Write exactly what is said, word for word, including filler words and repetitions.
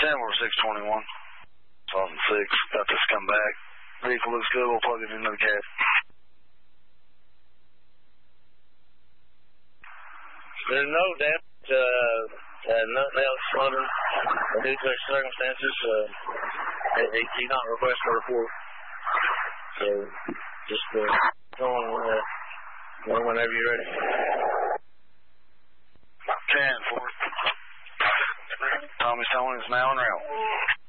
ten, we're six twenty-one. Austin six, got this come back. Vehicle looks good, we'll plug it into the cab. There's no damage, uh, uh, nothing else other due to circumstances. Uh, he, he's not requesting a report. So, just uh, go on uh, whenever you're ready. ten, four. Tommy's Towing is now en route.